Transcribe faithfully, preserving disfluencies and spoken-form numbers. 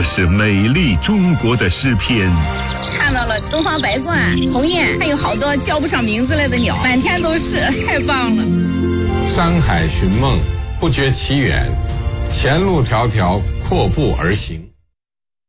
这是美丽中国的诗篇。 看到了东方白鹳、鸿雁，还有好多叫不上名字来的鸟，满天都是，太棒了。 山海寻梦，不觉其远，前路迢迢，阔步而行。